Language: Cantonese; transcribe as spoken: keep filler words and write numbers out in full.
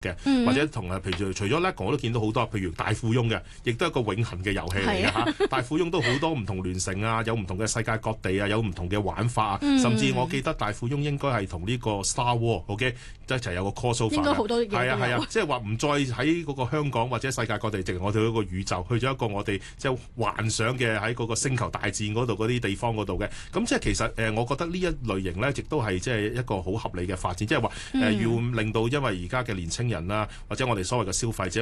嘅，或者同誒，譬如除咗 LEGO 我都見到好多，譬如大富翁嘅，亦都係一個永恆嘅遊戲嚟嘅嚇。大富翁都好多唔同聯乘啊，有唔同嘅世界各地啊，有唔同嘅玩法啊， 嗯、 甚至我記得大富翁應該係同呢個 Star War，OK，、okay? 一齊有個 crossover 嘅。應該好多嘢都有。係啊係啊，即係話唔再喺嗰個香港或者世界各地，淨係我哋嗰個宇宙，去咗一個我哋即係幻想嘅喺嗰個星球大戰嗰度嗰啲地方嗰度嘅。咁即係其實誒、呃，我覺得呢一類型咧，亦都係即係一個好合理嘅發展，即係話誒要令到因為而家嘅年青人啦，或者我哋所謂嘅消費者。